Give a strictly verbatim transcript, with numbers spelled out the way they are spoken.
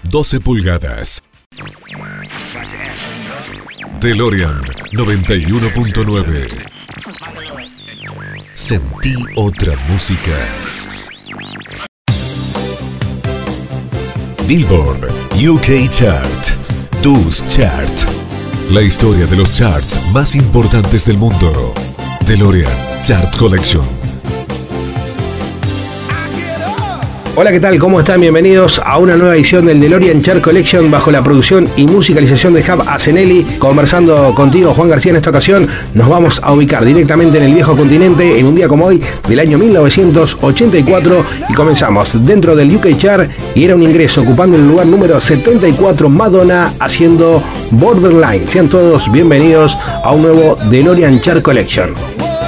doce pulgadas. DeLorean noventa y uno punto nueve. Sentí otra música. Billboard U K Chart. Dus Chart. La historia de los charts más importantes del mundo. DeLorean Chart Collection. Hola, ¿qué tal? ¿Cómo están? Bienvenidos a una nueva edición del DeLorean Chart Collection bajo la producción y musicalización de Hub Asenelli. Conversando contigo, Juan García, en esta ocasión nos vamos a ubicar directamente en el viejo continente en un día como hoy del año mil novecientos ochenta y cuatro y comenzamos dentro del U K Chart y era un ingreso ocupando el lugar número setenta y cuatro, Madonna haciendo Borderline. Sean todos bienvenidos a un nuevo DeLorean Chart Collection.